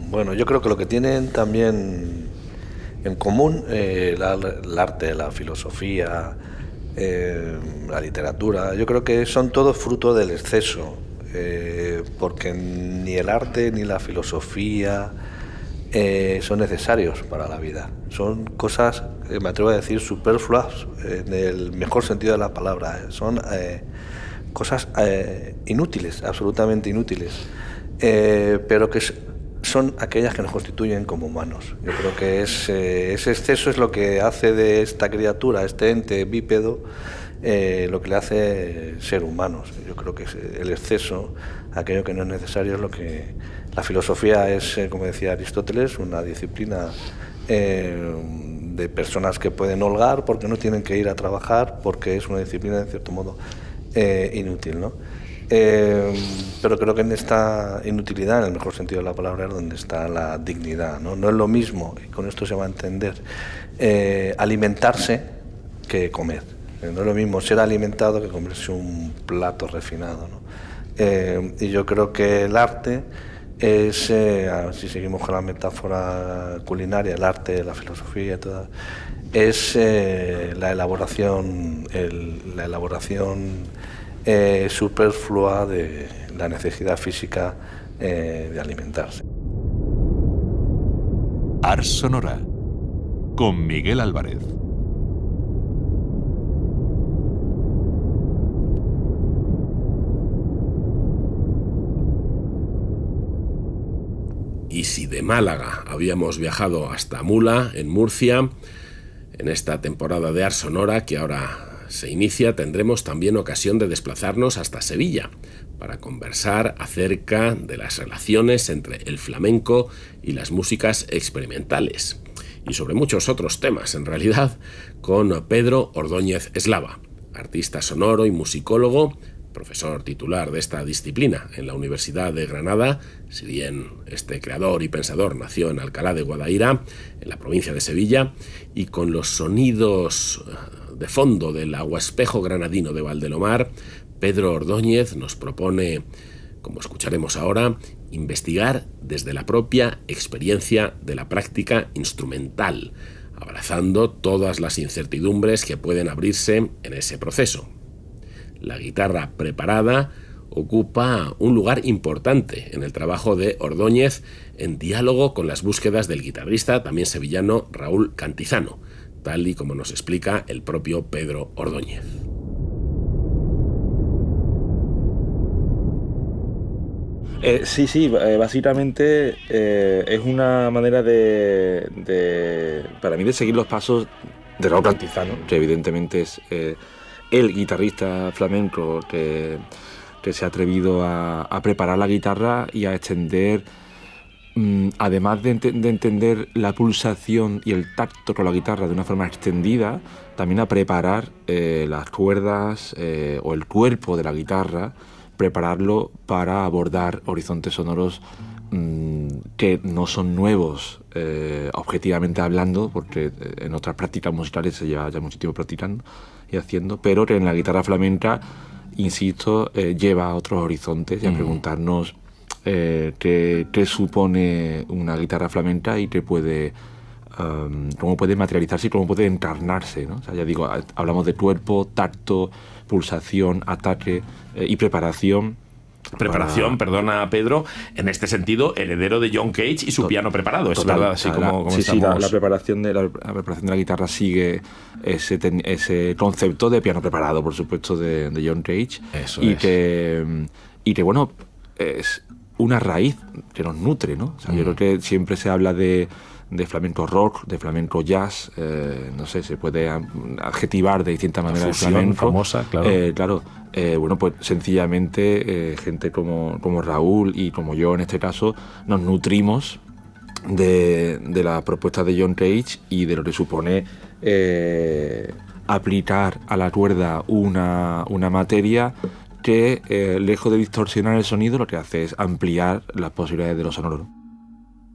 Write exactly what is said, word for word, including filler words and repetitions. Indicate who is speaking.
Speaker 1: Bueno, yo creo que lo que tienen también en común eh, la, el arte, la filosofía, eh, la literatura, yo creo que son todos fruto del exceso, eh, porque ni el arte ni la filosofía eh, son necesarios para la vida. Son cosas, eh, me atrevo a decir, superfluas en el mejor sentido de la palabra. Son eh, cosas eh, inútiles, absolutamente inútiles, eh, pero que son aquellas que nos constituyen como humanos. Yo creo que es, eh, ese exceso es lo que hace de esta criatura, este ente bípedo, eh, lo que le hace ser humanos. Yo creo que es el exceso, aquello que no es necesario, es lo que... La filosofía es, eh, como decía Aristóteles, una disciplina eh, de personas que pueden holgar porque no tienen que ir a trabajar, porque es una disciplina, en cierto modo, eh, inútil, ¿no? Eh, pero creo que en esta inutilidad, en el mejor sentido de la palabra, es donde está la dignidad, ¿no? No es lo mismo, y con esto se va a entender, eh, alimentarse que comer. No es lo mismo ser alimentado que comerse un plato refinado, ¿no? Eh, y yo creo que el arte es, eh, si seguimos con la metáfora culinaria, el arte, la filosofía, toda, es eh, la elaboración, el, la elaboración Eh, superflua de la necesidad física eh, de alimentarse.
Speaker 2: Ars Sonora, con Miguel Álvarez.
Speaker 3: Y si de Málaga habíamos viajado hasta Mula, en Murcia, en esta temporada de Ars Sonora que ahora se inicia, tendremos también ocasión de desplazarnos hasta Sevilla para conversar acerca de las relaciones entre el flamenco y las músicas experimentales, y sobre muchos otros temas, en realidad, con Pedro Ordóñez Eslava, artista sonoro y musicólogo, profesor titular de esta disciplina en la Universidad de Granada, si bien este creador y pensador nació en Alcalá de Guadaira, en la provincia de Sevilla, y con los sonidos de fondo del aguaspejo granadino de Valdelomar, Pedro Ordóñez nos propone, como escucharemos ahora, investigar desde la propia experiencia de la práctica instrumental, abrazando todas las incertidumbres que pueden abrirse en ese proceso. La guitarra preparada ocupa un lugar importante en el trabajo de Ordóñez, en diálogo con las búsquedas del guitarrista también sevillano Raúl Cantizano, tal y como nos explica el propio Pedro Ordóñez.
Speaker 4: Eh, sí, sí, eh, básicamente eh, es una manera de, de, para mí, de seguir los pasos de Raúl Cantizano, que evidentemente es eh, el guitarrista flamenco que, que se ha atrevido a, a preparar la guitarra y a extender, además de, ent- de entender la pulsación y el tacto con la guitarra de una forma extendida, también a preparar eh, las cuerdas eh, o el cuerpo de la guitarra, prepararlo para abordar horizontes sonoros mmm, que no son nuevos eh, objetivamente hablando, porque en otras prácticas musicales se lleva ya mucho tiempo practicando y haciendo, pero que en la guitarra flamenca, insisto, eh, lleva a otros horizontes y a preguntarnos Eh, qué, qué supone una guitarra flamenca y qué puede, um, cómo puede materializarse y cómo puede encarnarse, ¿no? O sea, ya digo, hablamos de cuerpo, tacto, pulsación, ataque eh, y preparación.
Speaker 3: Preparación, para... perdona Pedro, en este sentido, heredero de John Cage y su
Speaker 4: Total,
Speaker 3: piano preparado, es
Speaker 4: total,
Speaker 3: verdad, así
Speaker 4: o sea,
Speaker 3: como,
Speaker 4: la,
Speaker 3: como
Speaker 4: sí,
Speaker 3: estamos...
Speaker 4: sí, la, la, preparación de, la, la preparación de la guitarra sigue ese, ten, ese concepto de piano preparado, por supuesto, de, de John Cage.
Speaker 3: Eso
Speaker 4: y
Speaker 3: es.
Speaker 4: Que, y que, bueno, es una raíz que nos nutre, ¿no? O sea, mm. yo creo que siempre se habla de, de flamenco rock, de flamenco jazz, eh, no sé, se puede adjetivar de distintas maneras el flamenco.
Speaker 3: Famosa, claro.
Speaker 4: Eh, claro, eh, bueno, pues sencillamente eh, gente como, como Raúl y como yo en este caso nos nutrimos de, de la propuesta de John Cage y de lo que supone eh, aplicar a la cuerda una, una materia que, eh, lejos de distorsionar el sonido, lo que hace es ampliar las posibilidades de lo sonoro.